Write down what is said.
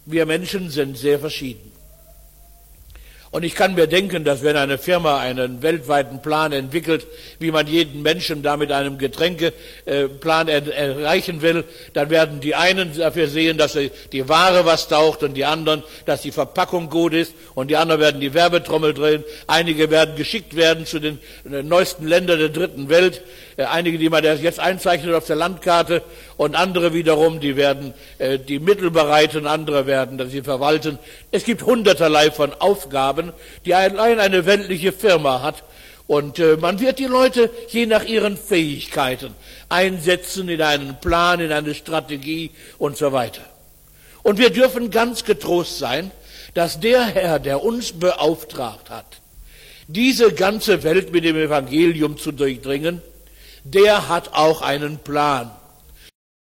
Wir Menschen sind sehr verschieden. Und ich kann mir denken, dass wenn eine Firma einen weltweiten Plan entwickelt, wie man jeden Menschen da mit einem Getränkeplan erreichen will, dann werden die einen dafür sehen, dass die Ware was taugt und die anderen, dass die Verpackung gut ist und die anderen werden die Werbetrommel drehen. Einige werden geschickt werden zu den neuesten Ländern der dritten Welt, einige, die man jetzt einzeichnet auf der Landkarte und andere wiederum, die werden die Mittel bereiten, andere werden sie verwalten. Es gibt hunderterlei von Aufgaben, die allein eine weltliche Firma hat. Und man wird die Leute je nach ihren Fähigkeiten einsetzen in einen Plan, in eine Strategie und so weiter. Und wir dürfen ganz getrost sein, dass der Herr, der uns beauftragt hat, diese ganze Welt mit dem Evangelium zu durchdringen, der hat auch einen Plan.